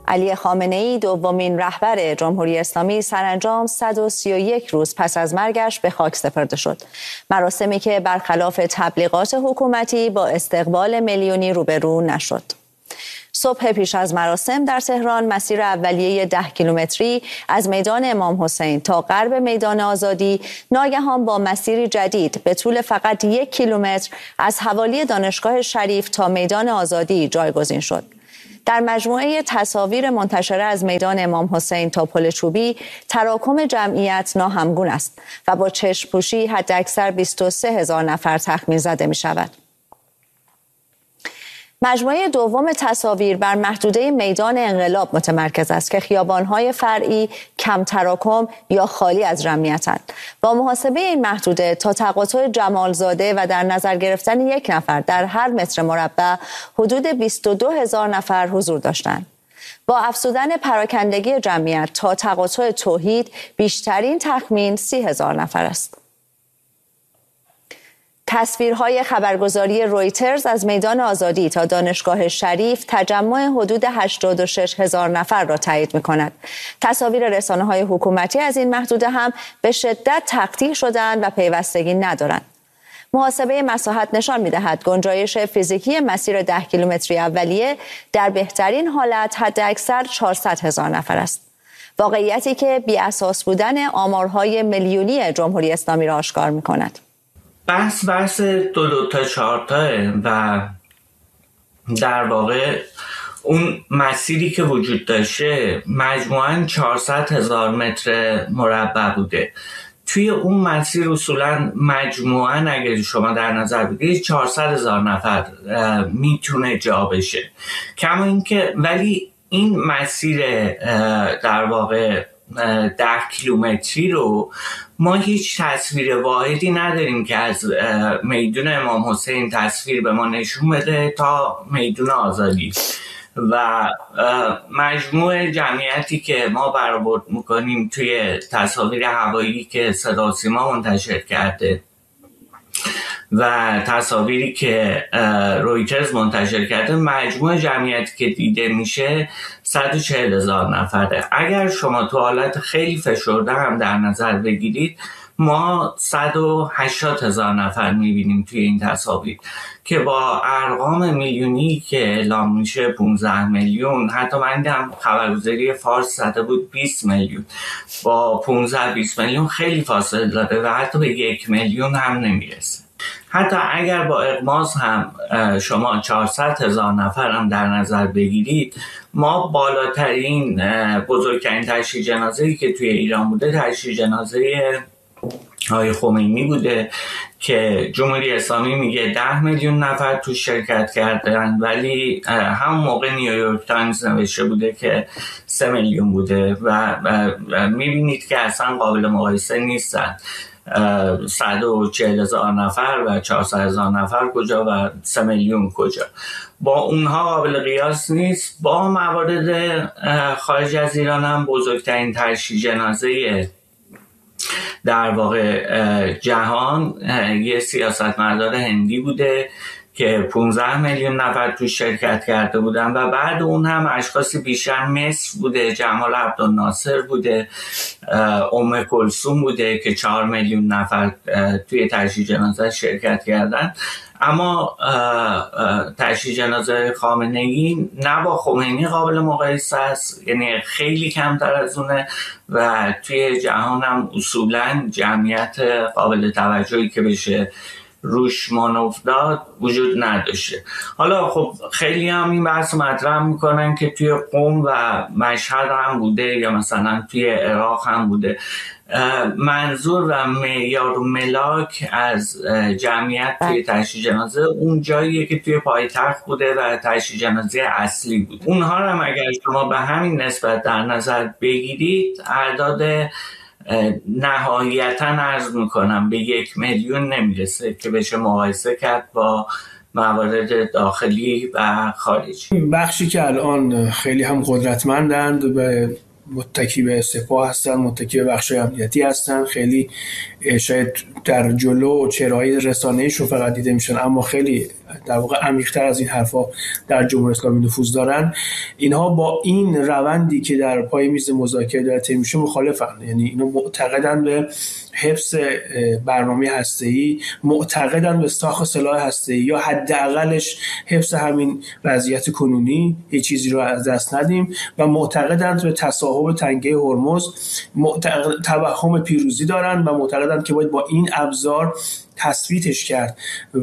علی خامنه‌ای دومین رهبر جمهوری اسلامی سرانجام 131 روز پس از مرگش به خاک سپرده شد. مراسمی که برخلاف تبلیغات حکومتی با استقبال میلیونی روبرو نشد. صبح پیش از مراسم در تهران مسیر اولیه 10 کیلومتری از میدان امام حسین تا غرب میدان آزادی ناگهان با مسیری جدید به طول فقط 1 کیلومتر از حوالی دانشگاه شریف تا میدان آزادی جایگزین شد. در مجموعه تصاویر منتشره از میدان امام حسین تا پل چوبی تراکم جمعیت ناهمگون است و با چشم پوشی حداکثر 23,000 نفر تخمین زده می شود. مجموعه دوم تصاویر بر محدوده میدان انقلاب متمرکز است که خیابان‌های فرعی کم تراکم یا خالی از جمعیتند. با محاسبه این محدوده تا تقاطع جمالزاده و در نظر گرفتن 1 نفر در هر متر مربع حدود 22,000 نفر حضور داشتند. با افزودن پراکندگی جمعیت تا تقاطع توحید بیشترین تخمین 30,000 نفر است. تصویرهای خبرگزاری رویترز از میدان آزادی تا دانشگاه شریف تجمع حدود 86,000 نفر را تایید می‌کند. تصاویر رسانه‌های حکومتی از این محدوده هم به شدت تقطیع شدند و پیوستگی ندارند. محاسبه مساحت نشان می‌دهد گنجایش فیزیکی مسیر 10 کیلومتری اولیه در بهترین حالت حداکثر 400,000 نفر است. واقعیتی که بی‌اساس بودن آمارهای میلیونی جمهوری اسلامی را آشکار می‌کند. بحث 2 تا 4 و در واقع اون مسیری که وجود داشته مجموعاً 400,000 متر مربع بوده. توی اون مسیر اصولاً مجموعاً اگر شما در نظر بگیرید 400,000 نفر میتونه جا بشه. کما اینکه ولی این مسیر در واقع 10 کیلومتری رو ما هیچ تصویر واحدی نداریم که از میدان امام حسین تصویر به ما نشون بده تا میدان آزادی و مجموع جمعیتی که ما برآورد میکنیم توی تصاویر هوایی که صدا و سیما منتشر کرده و تصاویری که رویترز منتشر کرده مجموع جمعیتی که دیده میشه 140,000 نفره. اگر شما تو حالت خیلی فشرده هم در نظر بگیرید ما 180,000 نفر میبینیم توی این تصاویر که با ارقام میلیونی که اعلام میشه 15 میلیون، حتی من دیدم خبرگزاری فارس زده بود 20 میلیون، با 15-20 میلیون خیلی فاصله داره و حتی به 1 میلیون هم نمیرسه. حتی اگر با اغماض هم شما 400,000 نفر هم در نظر بگیرید ما بالاترین بزرگترین تشییع جنازه‌ای که توی ایران بوده تشییع جنازه آقای خمینی بوده که جمهوری اسلامی میگه 10 میلیون نفر تو شرکت کردن ولی همون موقع نیویورک تایمز نوشته بوده که 3 میلیون بوده و میبینید که اصلا قابل مقایسه نیستن. 140,000 نفر و 400,000 نفر کجا و 3 میلیون کجا، با اونها قابل قیاس نیست. با موارد خارج از ایران هم بزرگترین تشییع جنازه در واقع جهان یه سیاستمدار هندی بوده که 15 میلیون نفر توش شرکت کرده بودن و بعد اون هم اشخاصی بیشتر مصر بوده، جمال عبدالناصر بوده، ام کلثوم بوده که 4 میلیون نفر توی تشییع جنازه شرکت کردن. اما تشییع جنازه خامنه‌ای نه با خمینی قابل مقایسه است، یعنی خیلی کمتر از اونه و توی جهان هم اصولاً جمعیت قابل توجهی که بشه روش مانور داد وجود نداشته. حالا خب خیلی هم این بحث مطرح میکنن که توی قم و مشهد هم بوده یا مثلا توی عراق هم بوده. منظور و معیار و ملاک از جمعیت توی تشییع جنازه اون جاییه که توی پایتخت بوده و تشییع جنازه اصلی بود. اونها رو هم اگر شما به همین نسبت در نظر بگیرید اعداد نهایتاً عرض میکنم به 1 میلیون نمیرسه که بشه مقایسه کرد با موارد داخلی و خارجی. بخشی که الان خیلی هم قدرتمندند، به متکی به سپاه هستن، متکی به بخش امنیتی هستن، خیلی شاید در جلو چهره‌های رسانه‌ایشون فقط دیده میشن اما خیلی در واقع عمیق‌تر از این حرفا در جمهوری اسلامی نفوذ دارن، اینها با این روندی که در پای میز مذاکره داره طی میشه مخالفن. یعنی اینا معتقدن به حفظ برنامه هسته‌ای، معتقدن به ساخت سلاح هسته‌ای یا حداقلش حفظ همین وضعیت کنونی، هیچ چیزی رو از دست ندیم، و معتقدن به تصاحب تنگه هرمز، توهم پیروزی دارن و معتقدن که باید با این ابزار تثبیتش کرد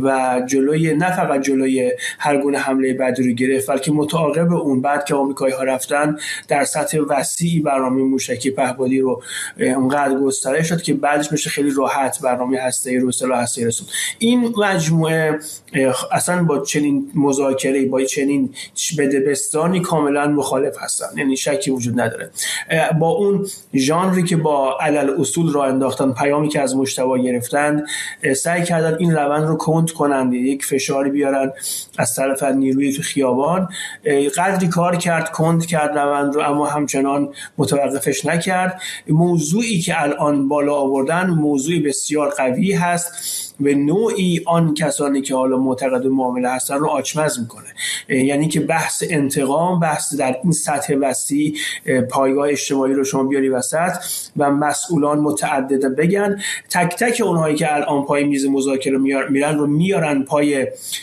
و جلوی، نه فقط جلوی هر گونه حمله بعدی رو گرفت، بلکه متعاقب اون بعد که آمریکایی‌ها رفتن در سطح وسیعی برنامه موشکی پهپادی رو اونقدر گسترش داد که بعدش بشه خیلی راحت برنامه هسته‌ای رو سلاح هسته‌ای رسوند. این مجموعه اصلا با چنین مذاکره، با چنین بدبستانی کاملا مخالف هستن، یعنی شکی وجود نداره. با اون ژانری که با علل اصول راه انداختن، پیامی که از مجتبی گرفتن، سعی کردن این روند رو کند کنند، یک فشاری بیارن از طرف نیروی تو خیابان. قدری کار کرد، کند کرد روند رو، اما همچنان متوقفش نکرد. موضوعی که الان بالا آوردن موضوعی بسیار قوی هست، به نوعی آن کسانی که حالا معتقد معامله هستن رو آچمز میکنه. یعنی که بحث انتقام، بحث در این سطح وسیع، پایگاه اجتماعی رو شما بیاری وسط و مسئولان متعدد بگن، تک تک اونهایی که الان پای میز مذاکره میرن رو میارن پای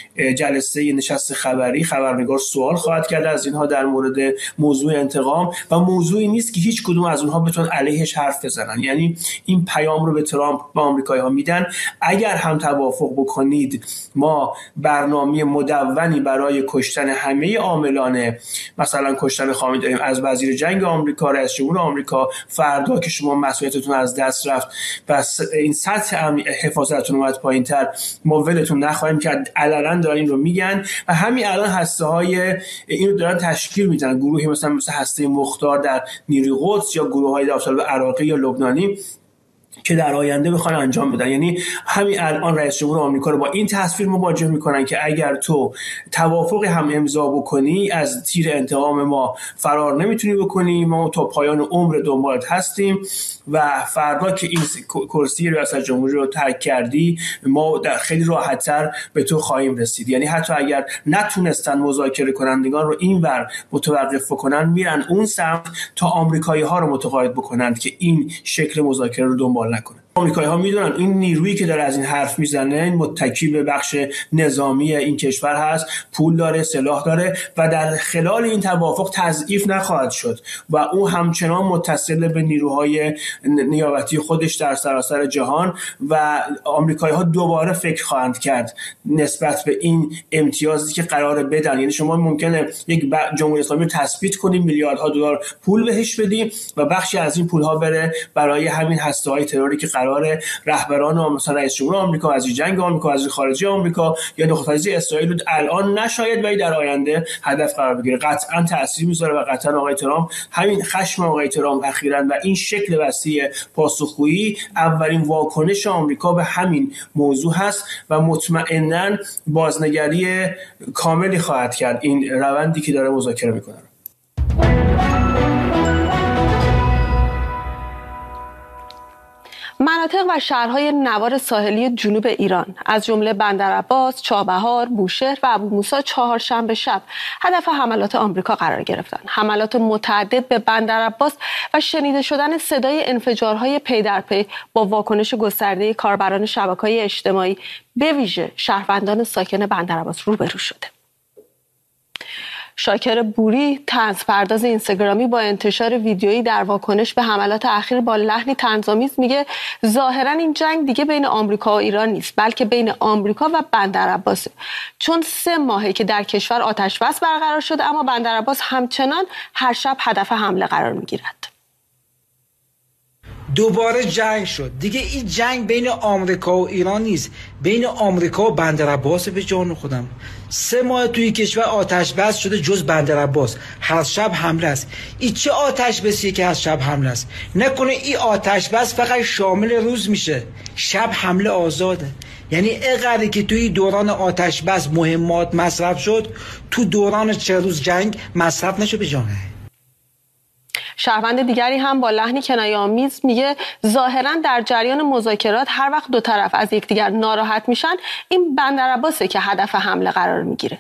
جلسه نشست خبری. خبرنگار سوال خواهد کرد از اینها در مورد موضوع انتقام و موضوعی نیست که هیچ کدوم از اونها بتونن علیهش حرف بزنن. یعنی این پیام رو به ترامپ و آمریکایی‌ها میدن: اگر هم توافق بکنید ما برنامه مدونی برای کشتن همه عاملان، مثلا کشتن خامنه‌ای داریم، از وزیر جنگ آمریکا، رئیس جمهور آمریکا، فردا که شما مسئولیتتون از دست رفت پس این سطح حفاظتتون اومد پایین‌تر، ما ولتون نخواهیم کرد. علنا دارن این رو میگن و همین الان هسته‌های اینو دارن تشکیل میدن، گروهی مثل هسته مختار در نیروی قدس یا گروه‌های داخل عراقی یا لبنانی که در آینده بخوان انجام بدن. یعنی همین الان رئیس جمهور آمریکا رو با این تصویر مواجه میکنن که اگر تو توافق هم امضا بکنی از تیر انتقام ما فرار نمیتونی بکنی، ما تا پایان عمر دنبالت هستیم و فردا که این کرسی ریاست جمهوری رو ترک کردی ما خیلی راحت‌تر به تو خواهیم رسید. یعنی حتی اگر نتونستن مذاکره کنندگان رو اینور متوقف بکنن، میرن اون سمت تا آمریکایی‌ها رو متقاعد بکنن که این شکل مذاکره رو دنبال نکنه. آمریکایی‌ها میدونن این نیرویی که داره از این حرف میزنه این متکی به بخش نظامی این کشور هست، پول داره، سلاح داره و در خلال این توافق تضعیف نخواهد شد و او همچنان متصل به نیروهای نیابتی خودش در سراسر جهان و آمریکایی‌ها دوباره فکر خواهند کرد نسبت به این امتیازی که قراره بدن. یعنی شما ممکنه یک جمهوری اسلامی رو تثبیت کنیم، میلیاردها دلار پول بهش بدیم و بخشی از این پول‌ها بره برای همین هسته‌های تروری که قرار رهبران مثلا رئیس جمهور آمریکا، وزیر جنگ آمریکا، وزیر خارجه آمریکا یا نخست وزیر اسرائیل الان نشاید ولی در آینده هدف قرار بگیره. قطعا تاثیر میذاره و قطعا آقای ترامپ، همین خشم آقای ترامپ اخیراً و این شکل وسیع پاسخگویی اولین واکنش آمریکا به همین موضوع هست و مطمئناً بازنگری کاملی خواهد کرد این روندی که داره مذاکره میکنه. مناطق و شهرهای نوار ساحلی جنوب ایران از جمله بندرعباس، چابهار، بوشهر و ابو موسی چهارشنبه شب هدف حملات آمریکا قرار گرفتند. حملات متعدد به بندرعباس و شنیده شدن صدای انفجارهای پی در پی با واکنش گسترده کاربران شبکه‌های اجتماعی به ویژه شهروندان ساکن بندرعباس روبرو شده. شاکر بوری، طنزپرداز اینستاگرامی، با انتشار ویدیویی در واکنش به حملات اخیر با لحنی طنزآمیز میگه ظاهرا این جنگ دیگه بین آمریکا و ایران نیست بلکه بین آمریکا و بندرعباسه، چون 3 ماهه که در کشور آتش بس برقرار شده اما بندرعباس همچنان هر شب هدف حمله قرار میگیرد. دوباره جنگ شد دیگه. این جنگ بین آمریکا و ایران نیست، بین آمریکا و بندرعباس. به جان خودم 3 ماه توی کشور آتش بس شده جز بندرعباس هر شب حمله است. این چه آتش بسیه که هر شب حمله است؟ نکنه این آتش بس فقط شامل روز میشه، شب حمله آزاده؟ یعنی اقدری که توی دوران آتش بس مهمات مصرف شد تو دوران 4 روز جنگ مصرف نشد به جانه. شهروند دیگری هم با لحنی کنایه‌آمیز میگه ظاهراً در جریان مذاکرات هر وقت دو طرف از یکدیگر ناراحت میشن این بندرعباسه که هدف حمله قرار میگیره.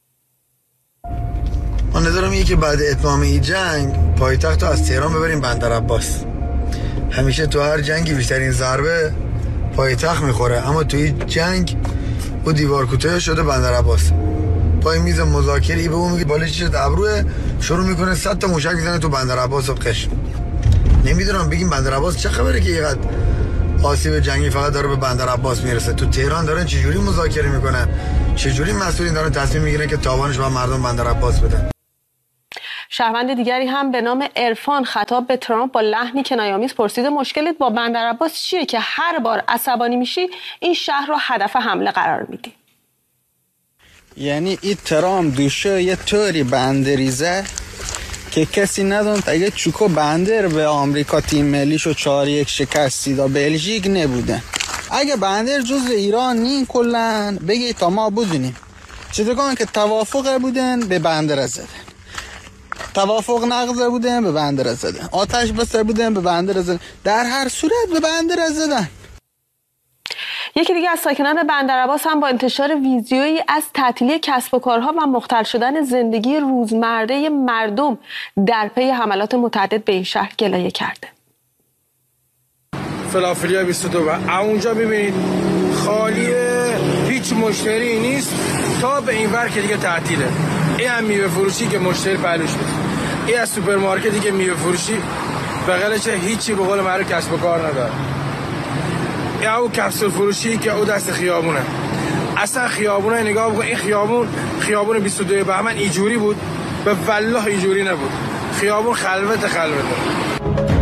من نظرم اینه که بعد اتمام این جنگ پایتخت رو از تهران ببریم بندرعباس. همیشه تو هر جنگی بیشترین ضربه پایتخت میخوره، اما تو این جنگ او دیوار کوتاه شده بندرعباس. پای میز مذاکره به اون میگه بالش شد ابروه، شروع میکنه 100 تا موشک میزنه تو بندرعباس و قشم. نمیدونم بگیم بندرعباس چه خبره که اینقدر آسیب جنگی فقط داره به بندرعباس میرسه. تو تهران دارن چجوری مذاکره میکنن، چجوری مسئولین دارن تصمیم میگیرن که تاوانش به مردم بندرعباس بدن. شهروند دیگری هم به نام عرفان خطاب به ترامپ با لحنی کنایه‌آمیز پرسیده مشکلت با بندرعباس چیه که هر بار عصبانی میشی این شهر رو هدف حمله قرار میدی؟ یعنی این ترامپ دوشه یه طوری بندریزه که کسی ندونه اگه چوکو بندر به آمریکا تیم ملیشو 4-1 شکستی دا بلژیک نبوده. اگه بندر جزء ایران نین کلن بگی تا ما بدونیم. چیزگان که توافق بودن به بندر زدن، توافق نقض بودن به بندر زدن، آتش بسر بودن به بندر زدن، در هر صورت به بندر زدن. یکی دیگه از ساکنان بندرعباس هم با انتشار ویدیویی از تعطیلی کسب و کارها و مختل شدن زندگی روزمره مردم در پی حملات متعدد به این شهر گلایه کرده. فلافلیا 22 و اونجا ببینید خالیه، هیچ مشتری نیست تا به این ور که دیگه تعطیله. این هم میوه فروشی که مشتری پهلوش نیست، این از سوپرمارکتی که میوه فروشی بغلش هیچی به قول معروف کسب و کار نداره. او کپسول فروشی که او دست خیابونه. اصلا خیابونه نگاه بکن، این خیابون 22 بهمن اینجوری بود، به والله اینجوری نبود. خیابون خلوت